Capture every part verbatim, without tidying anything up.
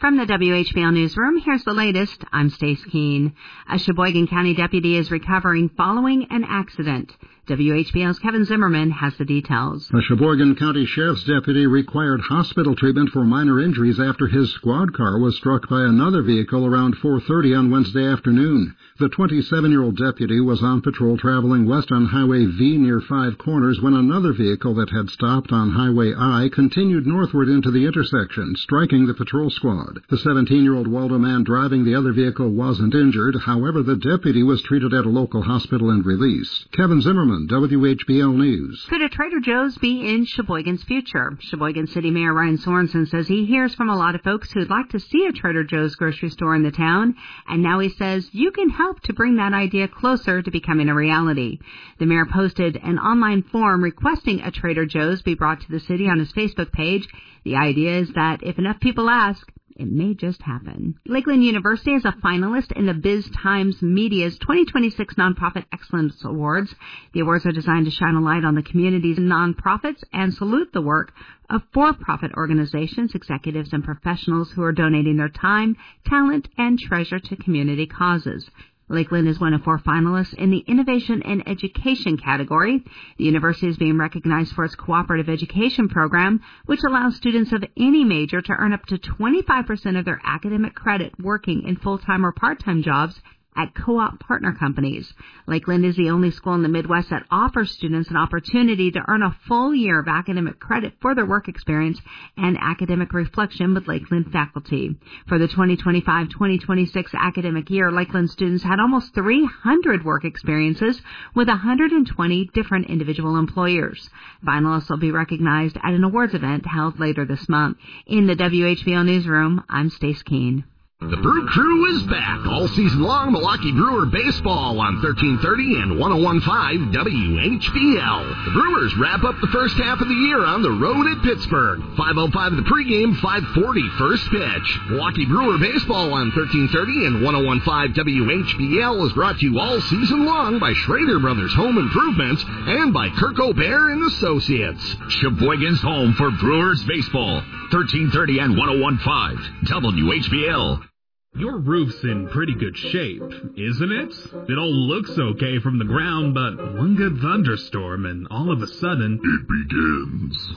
From the W H B L Newsroom, here's the latest. I'm Stace Keene. A Sheboygan County deputy is recovering following an accident. W H B L's Kevin Zimmerman has the details. A Sheboygan County Sheriff's deputy required hospital treatment for minor injuries after his squad car was struck by another vehicle around four thirty on Wednesday afternoon. The twenty-seven-year-old deputy was on patrol traveling west on Highway V near Five Corners when another vehicle that had stopped on Highway I continued northward into the intersection, striking the patrol squad. The seventeen-year-old Waldo man driving the other vehicle wasn't injured. However, the deputy was treated at a local hospital and released. Kevin Zimmerman, W H B L News. Could a Trader Joe's be in Sheboygan's future? Sheboygan City Mayor Ryan Sorensen says he hears from a lot of folks who'd like to see a Trader Joe's grocery store in the town, and now he says you can help to bring that idea closer to becoming a reality. The mayor posted an online form requesting a Trader Joe's be brought to the city on his Facebook page. The idea is that if enough people ask, it may just happen. Lakeland University is a finalist in the Biz Times Media's twenty twenty-six Nonprofit Excellence Awards. The awards are designed to shine a light on the community's nonprofits and salute the work of for-profit organizations, executives, and professionals who are donating their time, talent, and treasure to community causes. Lakeland is one of four finalists in the Innovation and Education category. The university is being recognized for its cooperative education program, which allows students of any major to earn up to twenty-five percent of their academic credit working in full-time or part-time jobs at co-op partner companies. Lakeland is the only school in the Midwest that offers students an opportunity to earn a full year of academic credit for their work experience and academic reflection with Lakeland faculty. For the twenty twenty-five twenty twenty-six academic year, Lakeland students had almost three hundred work experiences with one hundred twenty different individual employers. Finalists will be recognized at an awards event held later this month. In the W H B L Newsroom, I'm Stace Keene. The Brew Crew is back all season long. Milwaukee Brewer baseball on thirteen thirty and one oh one point five W H B L. The Brewers wrap up the first half of the year on the road at Pittsburgh. five oh five the pregame, five forty first pitch. Milwaukee Brewer baseball on thirteen thirty and one oh one point five W H B L is brought to you all season long by Schrader Brothers Home Improvements and by Kirk O'Bear and Associates. Sheboygan's home for Brewers baseball. thirteen thirty and one oh one point five W H B L. Your roof's in pretty good shape, isn't it? It all looks okay from the ground, but one good thunderstorm and all of a sudden, it begins.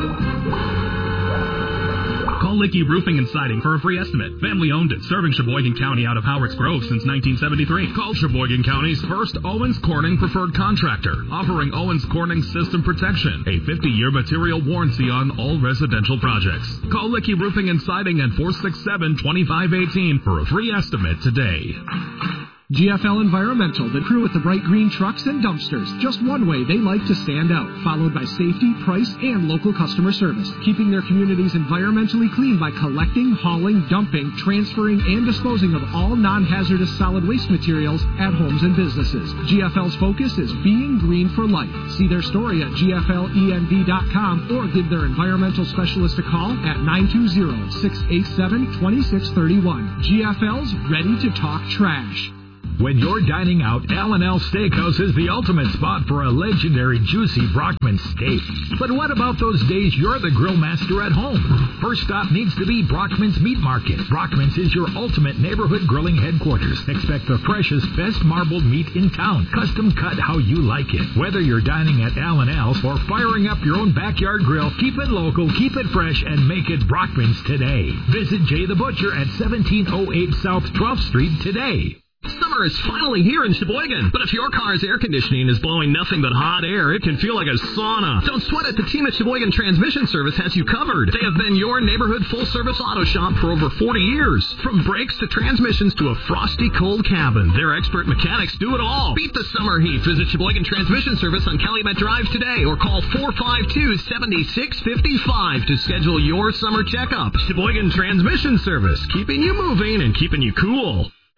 Call Licky Roofing and Siding for a free estimate. Family owned and serving Sheboygan County out of Howards Grove since nineteen seventy-three. Call Sheboygan County's first Owens Corning preferred contractor, offering Owens Corning system protection, a fifty-year material warranty on all residential projects. Call Licky Roofing and Siding at four six seven, two five one eight for a free estimate today. G F L Environmental, the crew with the bright green trucks and dumpsters. Just one way they like to stand out, followed by safety, price, and local customer service. Keeping their communities environmentally clean by collecting, hauling, dumping, transferring, and disposing of all non-hazardous solid waste materials at homes and businesses. G F L's focus is being green for life. See their story at G F L E N V dot com or give their environmental specialist a call at nine two zero, six eight seven, two six three one. G F L's ready to talk trash. When you're dining out, Al and Al Steakhouse is the ultimate spot for a legendary juicy Brockman steak. But what about those days you're the grill master at home? First stop needs to be Brockman's Meat Market. Brockman's is your ultimate neighborhood grilling headquarters. Expect the freshest, best marbled meat in town, custom cut how you like it. Whether you're dining at Al and Al's or firing up your own backyard grill, keep it local, keep it fresh, and make it Brockman's today. Visit Jay the Butcher at seventeen oh eight South twelfth Street today. Summer is finally here in Sheboygan, but if your car's air conditioning is blowing nothing but hot air, it can feel like a sauna. Don't sweat it. The team at Sheboygan Transmission Service has you covered. They have been your neighborhood full-service auto shop for over forty years. From brakes to transmissions to a frosty cold cabin, their expert mechanics do it all. Beat the summer heat. Visit Sheboygan Transmission Service on Calumet Drive today or call four five two, seven six five five to schedule your summer checkup. Sheboygan Transmission Service, keeping you moving and keeping you cool.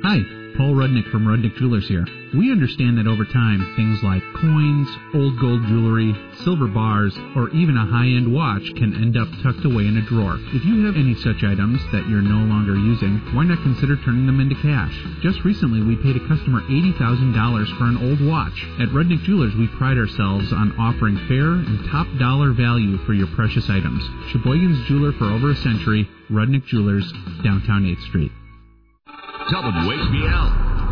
Hi, Paul Rudnick from Rudnick Jewelers here. We understand that over time, things like coins, old gold jewelry, silver bars, or even a high-end watch can end up tucked away in a drawer. If you have any such items that you're no longer using, why not consider turning them into cash? Just recently, we paid a customer eighty thousand dollars for an old watch. At Rudnick Jewelers, we pride ourselves on offering fair and top-dollar value for your precious items. Sheboygan's jeweler for over a century, Rudnick Jewelers, downtown eighth Street. W H B L.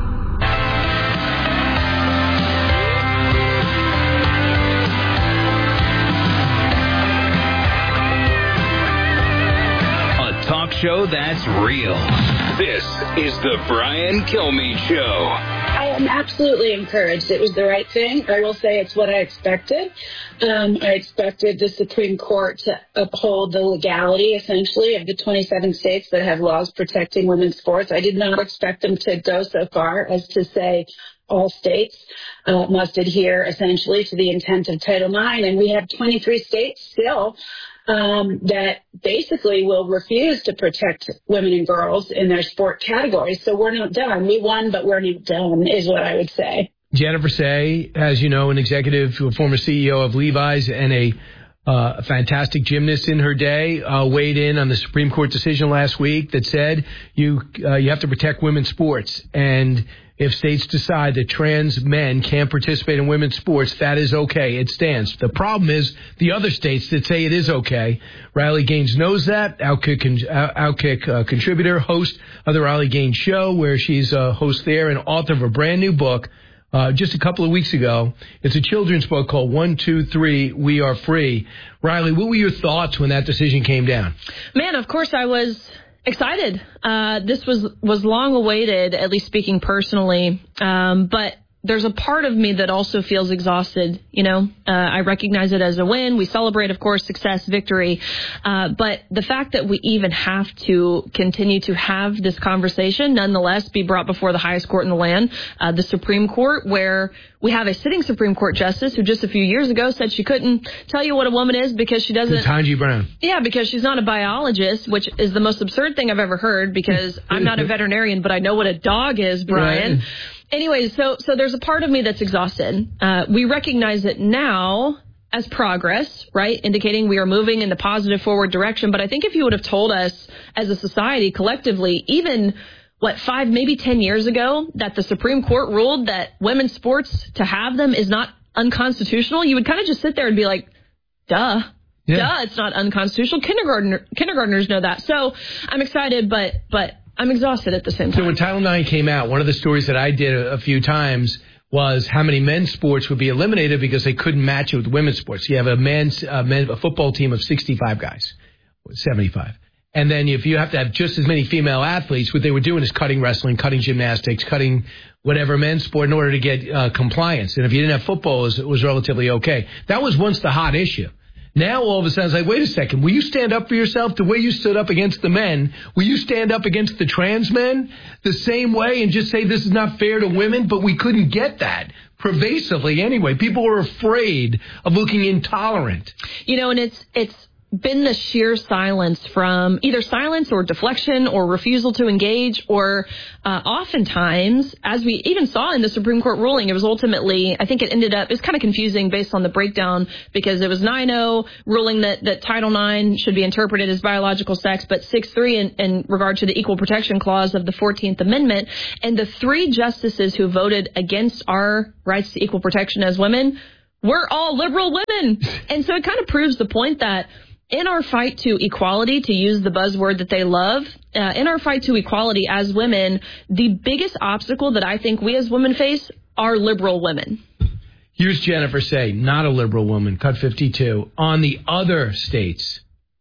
A talk show that's real. This is the Brian Kilmeade Show. I am absolutely encouraged. It was the right thing. I will say it's what I expected. Um, I expected the Supreme Court to uphold the legality, essentially, of the twenty-seven states that have laws protecting women's sports. I did not expect them to go so far as to say all states uh, must adhere, essentially, to the intent of Title nine. And we have twenty-three states still um, that basically will refuse to protect women and girls in their sport categories. So we're not done. We won, but we're not done, is what I would say. Jennifer Say, as you know, an executive, a former C E O of Levi's, and a uh, fantastic gymnast in her day, uh, weighed in on the Supreme Court decision last week that said you uh, you have to protect women's sports. And if states decide that trans men can't participate in women's sports, that is okay. It stands. The problem is the other states that say it is okay. Riley Gaines knows that. Outkick, Outkick uh, contributor, host of the Riley Gaines Show, where she's a host there and author of a brand new book. Uh, just a couple of weeks ago. It's a children's book called One, Two, Three, We Are Free. Riley, what were your thoughts when that decision came down? Man, of course I was excited. Uh, this was, was long awaited, at least speaking personally. Um, but there's a part of me that also feels exhausted. You know, uh, I recognize it as a win. We celebrate, of course, success, victory. Uh, but the fact that we even have to continue to have this conversation, nonetheless, be brought before the highest court in the land, uh, the Supreme Court, where we have a sitting Supreme Court justice who just a few years ago said she couldn't tell you what a woman is because she doesn't. Ketanji Brown. Yeah, because she's not a biologist, which is the most absurd thing I've ever heard because I'm not a veterinarian, but I know what a dog is, Brian. Right. Anyways, so so there's a part of me that's exhausted. Uh, we recognize it now as progress, right, indicating we are moving in the positive forward direction. But I think if you would have told us as a society collectively, even, what, five, maybe ten years ago, that the Supreme Court ruled that women's sports, to have them, is not unconstitutional, you would kind of just sit there and be like, duh. Yeah. Duh, it's not unconstitutional. Kindergartner, kindergartners know that. So I'm excited, but but I'm exhausted at the same time. So when Title nine came out, one of the stories that I did a, a few times was how many men's sports would be eliminated because they couldn't match it with women's sports. You have a men's uh, men, a football team of sixty-five guys, seventy-five. And then if you have to have just as many female athletes, what they were doing is cutting wrestling, cutting gymnastics, cutting whatever men's sport in order to get uh, compliance. And if you didn't have football, it was, it was relatively okay. That was once the hot issue. Now, all of a sudden, it's like, wait a second, will you stand up for yourself the way you stood up against the men? Will you stand up against the trans men the same way and just say this is not fair to women? But we couldn't get that pervasively anyway. People were afraid of looking intolerant. You know, and it's it's been the sheer silence from either silence or deflection or refusal to engage or uh, oftentimes, as we even saw in the Supreme Court ruling, it was ultimately, I think it ended up, it's kind of confusing based on the breakdown because it was nine oh ruling that, that Title nine should be interpreted as biological sex, but six three in, in regard to the Equal Protection Clause of the fourteenth Amendment. And the three justices who voted against our rights to equal protection as women were all liberal women. And so it kind of proves the point that in our fight to equality, to use the buzzword that they love, uh, in our fight to equality as women, the biggest obstacle that I think we as women face are liberal women. Here's Jennifer Say, not a liberal woman, cut fifty-two, on the other states.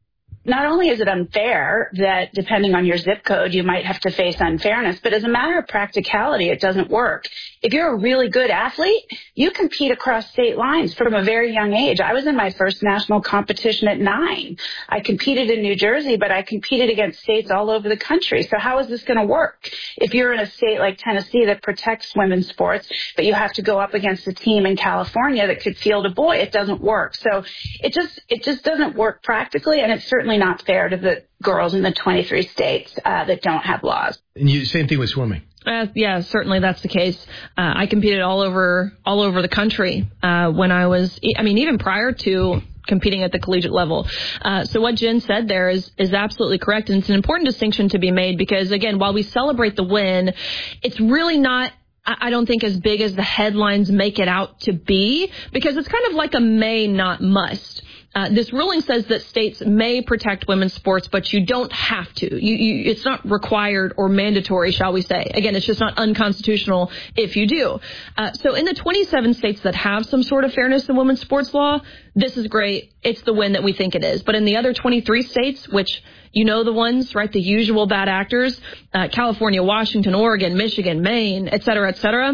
Not only is it unfair that depending on your zip code, you might have to face unfairness, but as a matter of practicality, it doesn't work. If you're a really good athlete, you compete across state lines from a very young age. I was in my first national competition at nine. I competed in New Jersey, but I competed against states all over the country. So how is this going to work? If you're in a state like Tennessee that protects women's sports, but you have to go up against a team in California that could field a boy, it doesn't work. So it just, it just doesn't work practically, and it's certainly not fair to the girls in the twenty-three states uh, that don't have laws. And you, same thing with swimming. Uh, yeah, certainly that's the case. Uh, I competed all over all over the country uh, when I was, I mean, even prior to competing at the collegiate level. Uh, so what Jen said there is is absolutely correct, and it's an important distinction to be made because, again, while we celebrate the win, it's really not, I don't think, as big as the headlines make it out to be, because it's kind of like a may, not must. Uh, this ruling says that states may protect women's sports, but you don't have to. You, you, it's not required or mandatory, shall we say. Again, it's just not unconstitutional if you do. Uh, so in the twenty-seven states that have some sort of fairness in women's sports law, this is great. It's the win that we think it is. But in the other twenty-three states, which you know the ones, right, the usual bad actors, uh, California, Washington, Oregon, Michigan, Maine, et cetera, et cetera,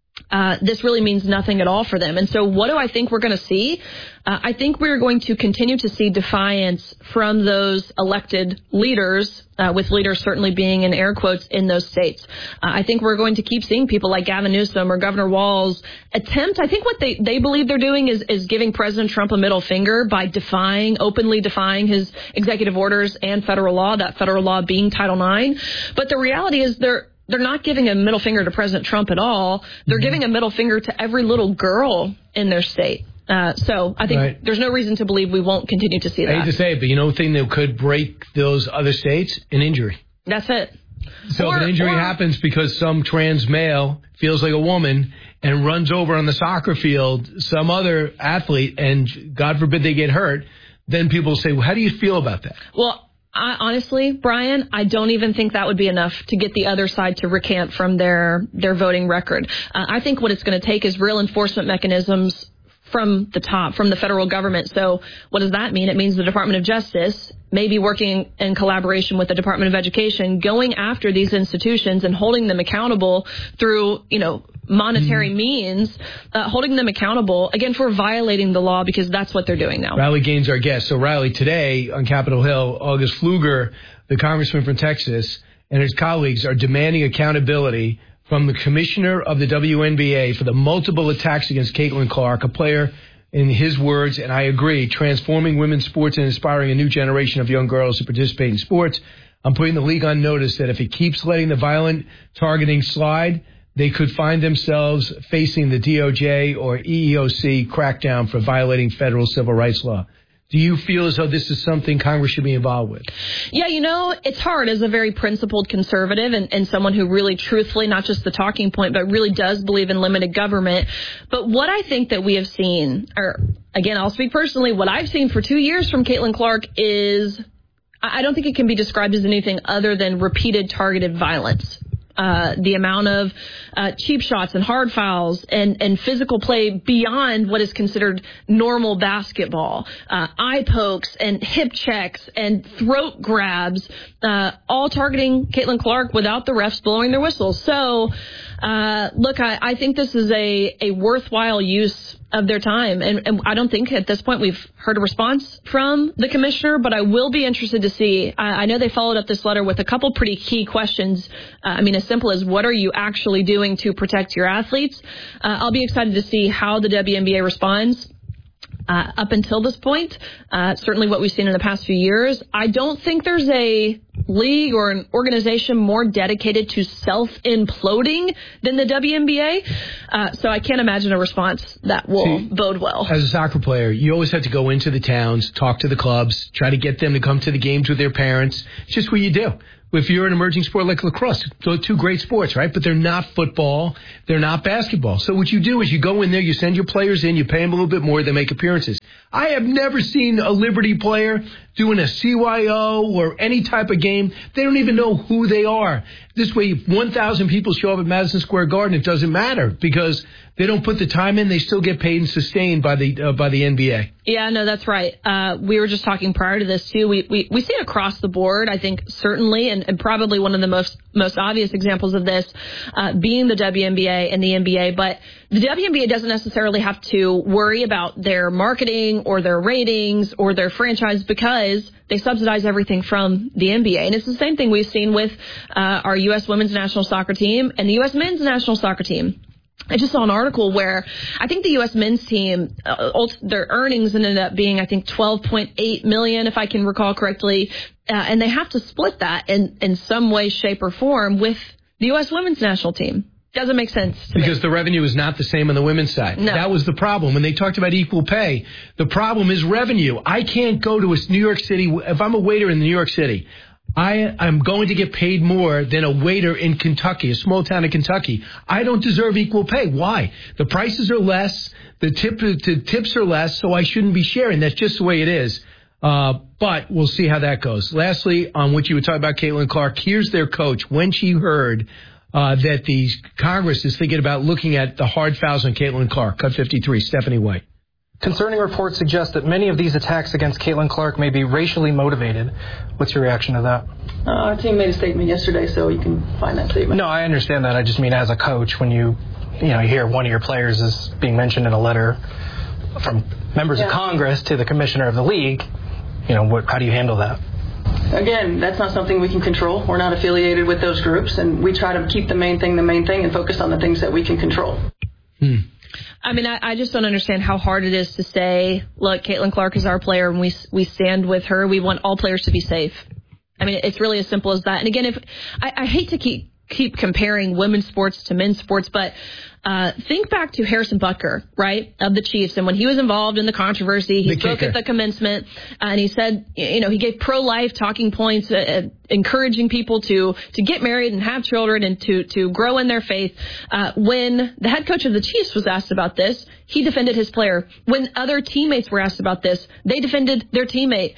Uh, this really means nothing at all for them. And so what do I think we're going to see? Uh, I think we're going to continue to see defiance from those elected leaders, uh, with leaders certainly being in air quotes in those states. Uh, I think we're going to keep seeing people like Gavin Newsom or Governor Walz attempt. I think what they, they believe they're doing is, is giving President Trump a middle finger by defying, openly defying his executive orders and federal law, that federal law being Title nine. But the reality is they're They're not giving a middle finger to President Trump at all. They're giving a middle finger to every little girl in their state. Uh, so I think right. there's no reason to believe we won't continue to see that. I hate to say it, but you know the thing that could break those other states? An injury. That's it. So or, if an injury or, happens because some trans male feels like a woman and runs over on the soccer field some other athlete and, God forbid, they get hurt, then people say, well, how do you feel about that? Well, I, honestly, Brian, I don't even think that would be enough to get the other side to recant from their, their voting record. Uh, I think what it's going to take is real enforcement mechanisms from the top, from the federal government. So what does that mean? It means the Department of Justice may be working in collaboration with the Department of Education, going after these institutions and holding them accountable through, you know, monetary mm. means, uh, holding them accountable, again, for violating the law, because that's what they're doing now. Riley Gaines, our guest. So, Riley, today on Capitol Hill, August Pfluger, the congressman from Texas, and his colleagues are demanding accountability from the commissioner of the W N B A for the multiple attacks against Caitlin Clark, a player, in his words, and I agree, transforming women's sports and inspiring a new generation of young girls to participate in sports. I'm putting the league on notice that if it keeps letting the violent targeting slide, they could find themselves facing the D O J or E E O C crackdown for violating federal civil rights law. Do you feel as though this is something Congress should be involved with? Yeah, you know, it's hard as a very principled conservative and, and someone who really truthfully, not just the talking point, but really does believe in limited government. But what I think that we have seen, or again, I'll speak personally, what I've seen for two years from Caitlin Clark is, I don't think it can be described as anything other than repeated targeted violence. Uh, the amount of uh, cheap shots and hard fouls and, and physical play beyond what is considered normal basketball, uh, eye pokes and hip checks and throat grabs, uh, all targeting Caitlin Clark without the refs blowing their whistles. So, uh, look, I, I think this is a, a worthwhile use of their time. And, and I don't think at this point we've heard a response from the commissioner, but I will be interested to see. I, I know they followed up this letter with a couple pretty key questions. Uh, I mean, as simple as what are you actually doing to protect your athletes? Uh, I'll be excited to see how the W N B A responds. Uh, up until this point, uh, certainly what we've seen in the past few years, I don't think there's a league or an organization more dedicated to self-imploding than the W N B A. Uh, so I can't imagine a response that will See, bode well. As a soccer player, you always have to go into the towns, talk to the clubs, try to get them to come to the games with their parents. It's just what you do. If you're an emerging sport like lacrosse, those are two great sports, right? But they're not football. They're not basketball. So what you do is you go in there, you send your players in, you pay them a little bit more, they make appearances. I have never seen a Liberty player doing a C Y O or any type of game. They don't even know who they are. This way, if one thousand people show up at Madison Square Garden, it doesn't matter because they don't put the time in. They still get paid and sustained by the uh, by the N B A. Yeah, no, that's right. Uh, we were just talking prior to this, too. We, we, we see it across the board, I think, certainly, and, and probably one of the most, most obvious examples of this uh, being the W N B A and the N B A. But the W N B A doesn't necessarily have to worry about their marketing or their ratings or their franchise because they subsidize everything from the N B A. And it's the same thing we've seen with uh, our U S women's national soccer team and the U S men's national soccer team. I just saw an article where I think the U S men's team, uh, their earnings ended up being, I think, twelve point eight million dollars, if I can recall correctly. Uh, and they have to split that in, in some way, shape, or form with the U S women's national team. Doesn't make sense to Because me. the revenue is not the same on the women's side. No. That was the problem. When they talked about equal pay, the problem is revenue. I can't go to a New York City. If I'm a waiter in New York City, I am going to get paid more than a waiter in Kentucky, a small town in Kentucky. I don't deserve equal pay. Why? The prices are less. The, tip, the tips are less, so I shouldn't be sharing. That's just the way it is. Uh, but we'll see how that goes. Lastly, on what you were talking about, Caitlin Clark, here's their coach. When she heard uh, that the Congress is thinking about looking at the hard fouls on Caitlin Clark, cut fifty-three, Stephanie White. Concerning reports suggest that many of these attacks against Caitlin Clark may be racially motivated. What's your reaction to that? Uh, our team made a statement yesterday, so you can find that statement. No, I understand that. I just mean as a coach, when you, you know, you hear one of your players is being mentioned in a letter from members yeah. of Congress to the commissioner of the league, you know, what, how do you handle that? Again, that's not something we can control. We're not affiliated with those groups, and we try to keep the main thing the main thing and focus on the things that we can control. Hmm. I mean, I, I just don't understand how hard it is to say, look, Caitlin Clark is our player, and we we stand with her. We want all players to be safe. I mean, it's really as simple as that. And again, if I, I hate to keep keep comparing women's sports to men's sports, but uh, think back to Harrison Butker, right, of the Chiefs. And when he was involved in the controversy, he the spoke kicker. at the commencement, uh, and he said, you know, he gave pro-life talking points, uh, encouraging people to to get married and have children and to, to grow in their faith. Uh, when the head coach of the Chiefs was asked about this, he defended his player. When other teammates were asked about this, they defended their teammate.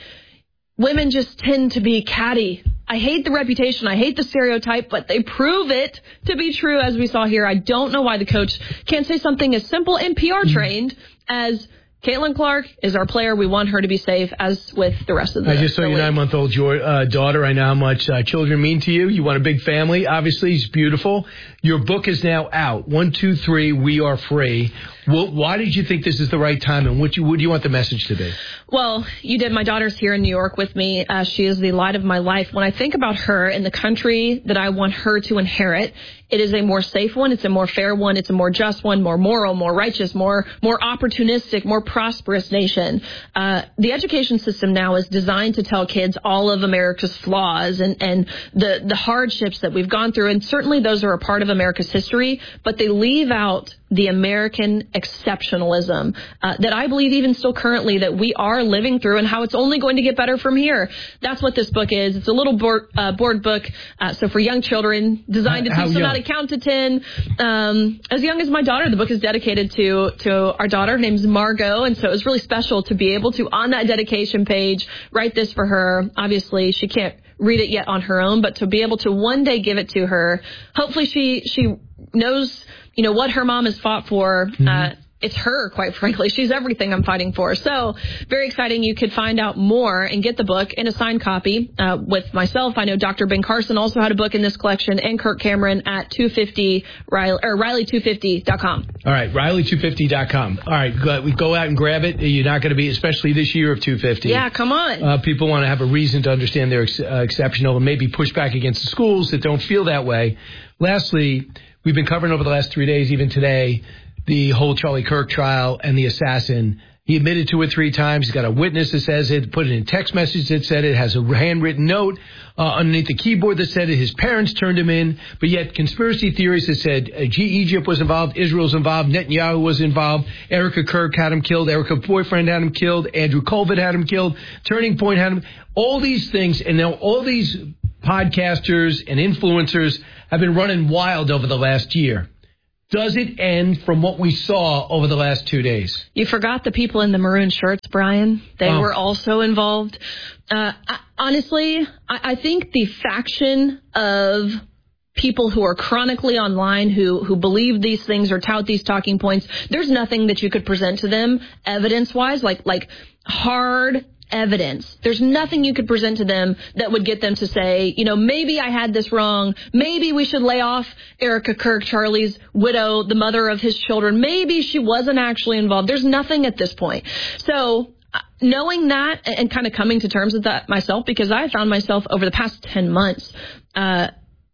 Women just tend to be catty. I hate the reputation. I hate the stereotype, but they prove it to be true, as we saw here. I don't know why the coach can't say something as simple and P R trained as Caitlin Clark is our player. We want her to be safe, as with the rest of the I just saw your nine-month-old uh, daughter. I know how much uh, children mean to you. You want a big family. Obviously, it's beautiful. Your book is now out. One, two, three, we are free. Well, why did you think this is the right time, and what, you, what do you want the message to be? Well, you did. My daughter's here in New York with me. Uh, she is the light of my life. When I think about her and the country that I want her to inherit, it is a more safe one. It's a more fair one. It's a more just one, more moral, more righteous, more more opportunistic, more prosperous nation. Uh, the education system now is designed to tell kids all of America's flaws and, and the, the hardships that we've gone through. And certainly those are a part of America's history, but they leave out the American exceptionalism uh, that I believe even still currently that we are living through and how it's only going to get better from here. That's what this book is. It's a little board, uh, board book. Uh, so for young children, designed to How teach them young? how to count to ten. Um, as young as my daughter, the book is dedicated to, to our daughter. Her name's Margot. And so it was really special to be able to, on that dedication page, write this for her. Obviously, she can't read it yet on her own, but to be able to one day give it to her. Hopefully she, she knows, you know, what her mom has fought for. Mm-hmm. Uh, it's her, quite frankly. She's everything I'm fighting for. So very exciting. You could find out more and get the book in a signed copy uh, with myself. I know Doctor Ben Carson also had a book in this collection, and Kirk Cameron at two fifty Riley, or Riley two fifty dot com. All right, Riley two fifty dot com. All right, go, we go out and grab it. You're not going to be, especially this year of two fifty. Yeah, come on. Uh, people want to have a reason to understand they're ex- uh, exceptional and maybe push back against the schools that don't feel that way. Lastly, we've been covering over the last three days, even today, the whole Charlie Kirk trial and the assassin. He admitted to it three times. He's got a witness that says it, put it in text message that said it, has a handwritten note uh, underneath the keyboard that said it. His parents turned him in. But yet conspiracy theories that said uh, G- Egypt was involved, Israel's involved, Netanyahu was involved, Erica Kirk had him killed, Erica's boyfriend had him killed, Andrew Colvin had him killed, Turning Point had him. All these things, and now all these podcasters and influencers have been running wild over the last year. Does it end from what we saw over the last two days? You forgot the people in the maroon shirts, Brian. They oh. were also involved. Uh, I, honestly, I, I think the faction of people who are chronically online, who, who believe these things or tout these talking points, there's nothing that you could present to them evidence-wise, like like hard evidence. There's nothing you could present to them that would get them to say, you know, maybe I had this wrong. Maybe we should lay off Erica Kirk, Charlie's widow, the mother of his children. Maybe she wasn't actually involved. There's nothing at this point. So knowing that and kind of coming to terms with that myself, because I found myself over the past ten months, uh,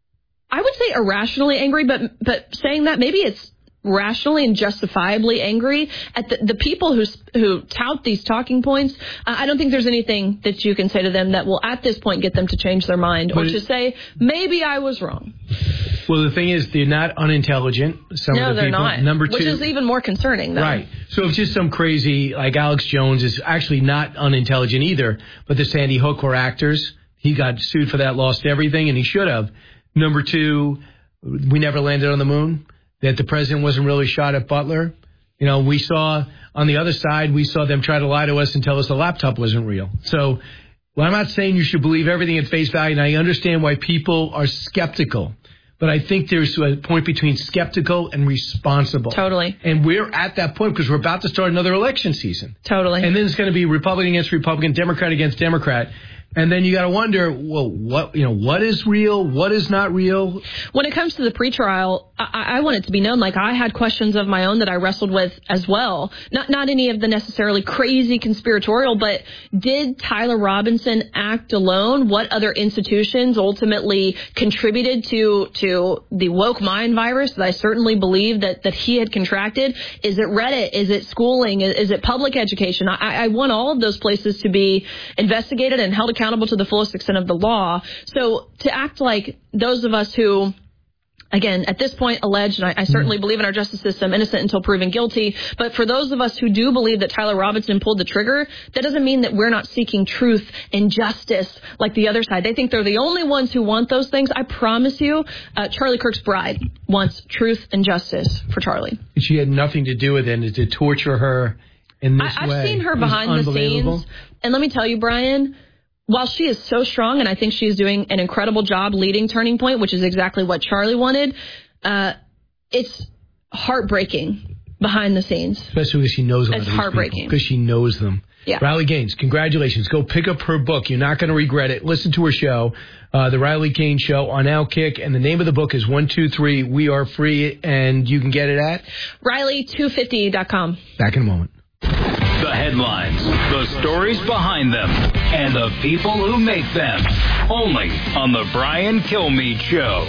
I would say irrationally angry, but but saying that maybe it's rationally and justifiably angry at the, the people who who tout these talking points. Uh, I don't think there's anything that you can say to them that will at this point get them to change their mind or to say, maybe I was wrong. Well, the thing is, they're not unintelligent. Some no, of the they're people. not. Number two, which is even more concerning, though. Right. So if just some crazy like Alex Jones is actually not unintelligent either, but the Sandy Hook were actors. He got sued for that, lost everything, and he should have. Number two, we never landed on the moon. That the president wasn't really shot at Butler. You know, we saw on the other side, we saw them try to lie to us and tell us the laptop wasn't real. So, well, I'm not saying you should believe everything at face value, and I understand why people are skeptical. But I think there's a point between skeptical and responsible. Totally. And we're at that point because we're about to start another election season. Totally. And then it's going to be Republican against Republican, Democrat against Democrat. And then you got to wonder, well, what you know, what is real, what is not real? When it comes to the pretrial, I, I want it to be known, like I had questions of my own that I wrestled with as well. Not not any of the necessarily crazy conspiratorial, but did Tyler Robinson act alone? What other institutions ultimately contributed to to the woke mind virus that I certainly believe that, that he had contracted? Is it Reddit? Is it schooling? Is, is it public education? I, I want all of those places to be investigated and held accountable accountable to the fullest extent of the law. So to act like those of us who, again, at this point alleged, and I, I certainly mm. believe in our justice system, innocent until proven guilty, but for those of us who do believe that Tyler Robinson pulled the trigger, that doesn't mean that we're not seeking truth and justice like the other side. They think they're the only ones who want those things. I promise you, uh, Charlie Kirk's bride wants truth and justice for Charlie. She had nothing to do with it, and to torture her in this I, way. I've seen her behind the scenes, and let me tell you, Brian, while she is so strong, and I think she's doing an incredible job leading Turning Point, which is exactly what Charlie wanted, uh, it's heartbreaking behind the scenes. Especially because she knows a lot it's of these heartbreaking. Because she knows them. Yeah. Riley Gaines, congratulations. Go pick up her book. You're not going to regret it. Listen to her show, uh, The Riley Gaines Show on Outkick, and the name of the book is one two three We Are Free, and you can get it at Riley two fifty dot com. Back in a moment. The headlines, the stories behind them, and the people who make them. Only on The Brian Kilmeade Show.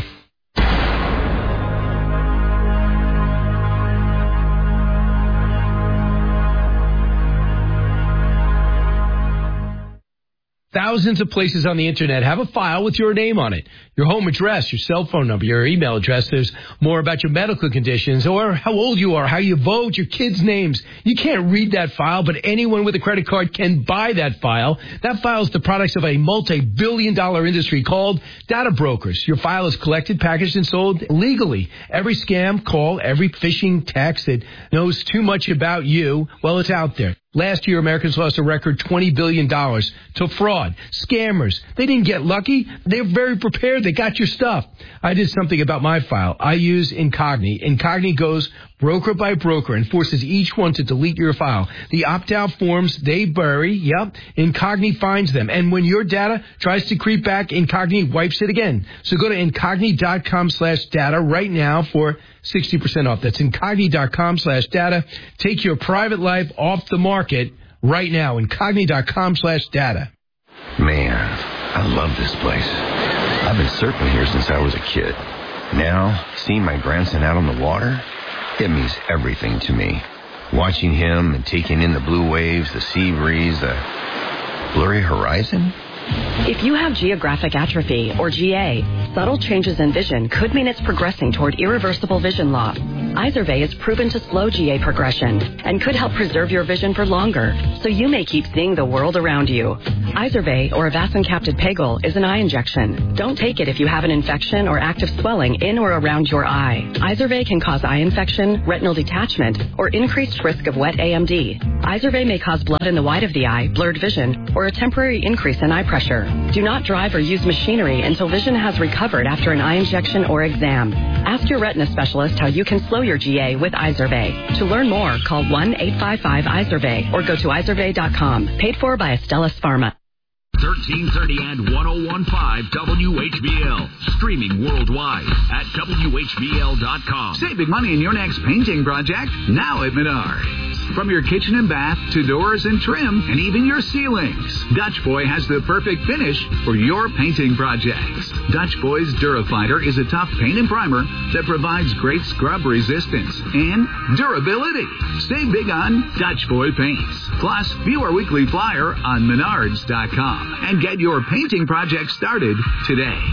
Thousands of places on the internet have a file with your name on it. Your home address, your cell phone number, your email address. There's more about your medical conditions or how old you are, how you vote, your kids' names. You can't read that file, but anyone with a credit card can buy that file. That file is the products of a multi-billion dollar industry called data brokers. Your file is collected, packaged, and sold legally. Every scam, call, every phishing text that knows too much about you, well, it's out there. Last year, Americans lost a record twenty billion dollars to fraud. Scammers. They didn't get lucky. They're very prepared. They got your stuff. I did something about my file. I use Incogni. Incogni goes broker by broker and forces each one to delete your file. The opt-out forms they bury, yep, Incogni finds them. And when your data tries to creep back, Incogni wipes it again. So go to Incogni.com slash data right now for sixty percent off. That's Incogni.com slash data. Take your private life off the market right now. Incogni.com slash data. Man, I love this place. I've been surfing here since I was a kid. Now, seeing my grandson out on the water, it means everything to me. Watching him and taking in the blue waves, the sea breeze, the blurry horizon. If you have geographic atrophy, or G A, subtle changes in vision could mean it's progressing toward irreversible vision loss. Izervay is proven to slow G A progression and could help preserve your vision for longer, so you may keep seeing the world around you. Izervay, or avacincaptad pegol, is an eye injection. Don't take it if you have an infection or active swelling in or around your eye. Izervay can cause eye infection, retinal detachment, or increased risk of wet A M D. Izervay may cause blood in the white of the eye, blurred vision, or a temporary increase in eye pressure. Do not drive or use machinery until vision has recovered after an eye injection or exam. Ask your retina specialist how you can slow your G A with Izervay. To learn more, call one eight five five Izervay or go to Izervay dot com. Paid for by Astellas Pharma. thirteen thirty and one oh one point five W H B L. Streaming worldwide at W H B L dot com. Save big money in your next painting project now at Menards. From your kitchen and bath to doors and trim and even your ceilings, Dutch Boy has the perfect finish for your painting projects. Dutch Boy's Durafighter is a tough paint and primer that provides great scrub resistance and durability. Save big on Dutch Boy paints. Plus, view our weekly flyer on Menards dot com and get your painting project started today.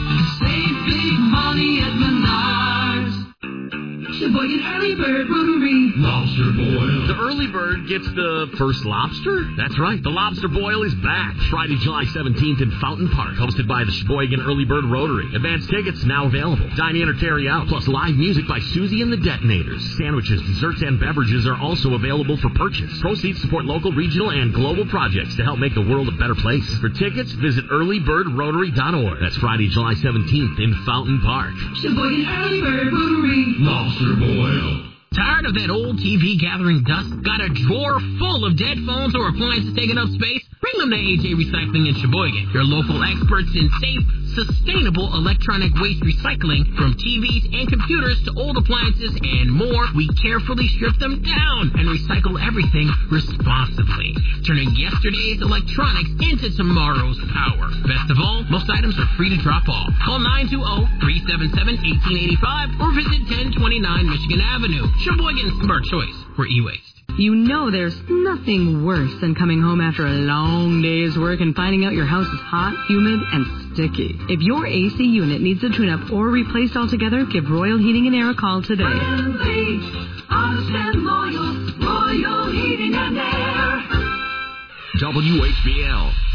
Save big money at Menards. Sheboygan Early Bird Rotary. Lobster boil. The early bird gets the first lobster? That's right. The lobster boil is back. Friday, July seventeenth in Fountain Park, hosted by the Sheboygan Early Bird Rotary. Advanced tickets now available. Dine in or carry out, plus live music by Susie and the Detonators. Sandwiches, desserts, and beverages are also available for purchase. Proceeds support local, regional, and global projects to help make the world a better place. For tickets, visit early bird rotary dot org. That's Friday, July seventeenth in Fountain Park. Sheboygan Early Bird Rotary. Lobster boil. Tired of that old T V gathering dust? Got a drawer full of dead phones or appliances taking up space? Bring them to A J Recycling in Sheboygan. Your local experts in safe, sustainable electronic waste recycling. From T Vs and computers to old appliances and more, we carefully strip them down and recycle everything responsibly, turning yesterday's electronics into tomorrow's power. Best of all, most items are free to drop off. Call nine two zero, three seven seven, one eight eight five or visit ten twenty-nine Michigan Avenue. Sheboygan's smart choice for e-waste. You know there's nothing worse than coming home after a long day's work and finding out your house is hot, humid, and sticky. If your A C unit needs a tune-up or replaced altogether, give Royal Heating and Air a call today. Friendly, honest and loyal, Royal Heating and Air. W H B L.